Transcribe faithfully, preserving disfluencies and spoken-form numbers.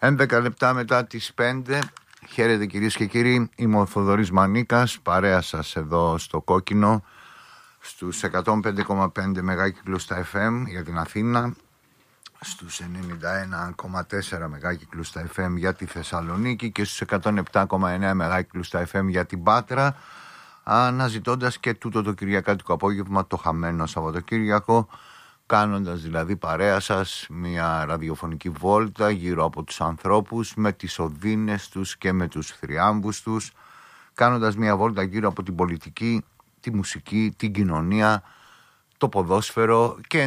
έντεκα λεπτά μετά τις πέντε. Χαίρετε κυρίες και κύριοι, είμαι ο Θοδωρής Μανίκας, παρέα σας εδώ στο Κόκκινο, στους εκατόν πέντε κόμμα πέντε μεγάκυκλους στα εφ εμ για την Αθήνα, στους ενενήντα ένα κόμμα τέσσερα μεγάκυκλους στα εφ εμ για τη Θεσσαλονίκη και στους εκατόν επτά κόμμα εννέα μεγάκυκλους στα εφ εμ για την Πάτρα, αναζητώντας και τούτο το κυριακάτικο απόγευμα, το χαμένο Σαββατοκύριακο, κάνοντας δηλαδή παρέα σας μια ραδιοφωνική βόλτα γύρω από τους ανθρώπους με τις οδύνες τους και με τους θριάμβους τους, κάνοντας μια βόλτα γύρω από την πολιτική, τη μουσική, την κοινωνία, το ποδόσφαιρο και